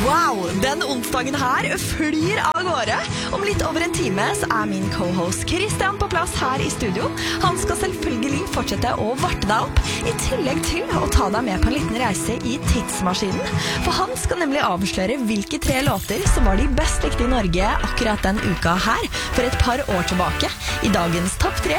Wow, den onsdagen her flyr av gårde. Om litt over en time så min co-host Christian på plass her i studio. Han skal selvfølgelig fortsette å varte deg opp, i tillegg til å ta deg med på en liten reise i tidsmaskinen. For han skal nemlig avsløre hvilke 3 låter som var de best likte i Norge akkurat den uka her, for et par år tilbake. I dagens topp 3